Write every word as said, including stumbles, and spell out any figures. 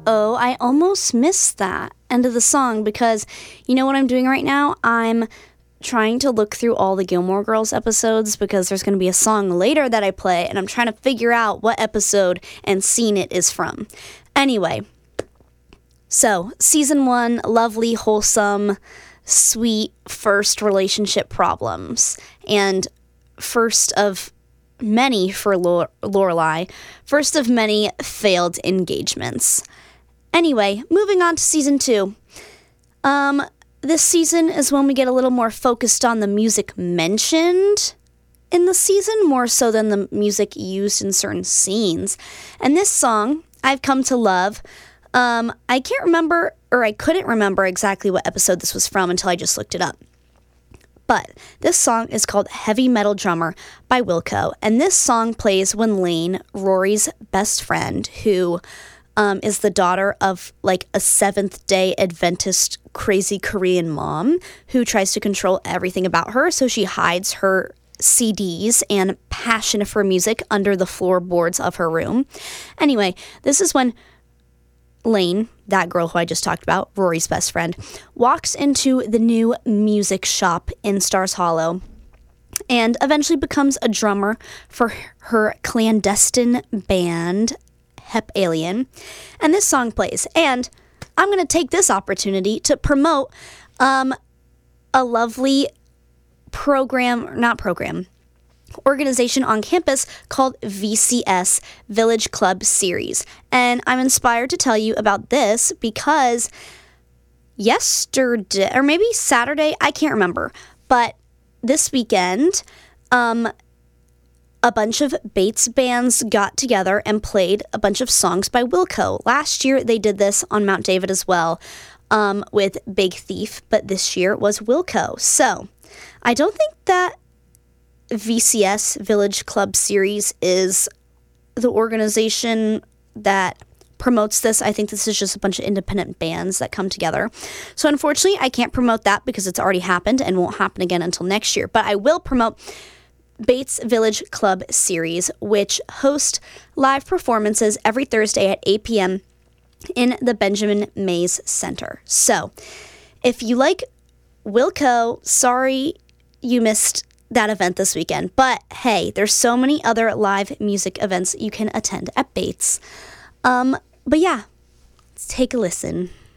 Uh-oh, I almost missed that end of the song because you know what I'm doing right now? I'm trying to look through all the Gilmore Girls episodes because there's going to be a song later that I play, and I'm trying to figure out what episode and scene it is from. Anyway, so season one, lovely, wholesome, sweet first relationship problems, and first of many for Lore- Lorelai, first of many failed engagements. Anyway, moving on to season two. Um, this season is when we get a little more focused on the music mentioned in the season, more so than the music used in certain scenes. And this song, I've Come to Love, um, I can't remember, or I couldn't remember exactly what episode this was from until I just looked it up. But this song is called Heavy Metal Drummer by Wilco. And this song plays when Lane, Rory's best friend, who um, is the daughter of like a Seventh-day Adventist crazy Korean mom who tries to control everything about her. So she hides her C Ds and passion for music under the floorboards of her room. Anyway, this is when Lane, that girl who I just talked about, Rory's best friend, walks into the new music shop in Stars Hollow and eventually becomes a drummer for her clandestine band, Hep Alien. And this song plays. And I'm going to take this opportunity to promote um, a lovely program, not program, organization on campus called V C S, Village Club Series. And I'm inspired to tell you about this because yesterday, or maybe Saturday, I can't remember, but this weekend, um, a bunch of Bates bands got together and played a bunch of songs by Wilco. Last year, they did this on Mount David as well um, with Big Thief, but this year it was Wilco. So I don't think that V C S, Village Club Series, is the organization that promotes this. I think this is just a bunch of independent bands that come together. So unfortunately, I can't promote that because it's already happened and won't happen again until next year. But I will promote Bates Village Club Series, which host live performances every Thursday at eight p.m. in the Benjamin Mays Center. So if you like Wilco, sorry you missed that event this weekend. But hey, there's so many other live music events you can attend at Bates. Um, but yeah, let's take a listen.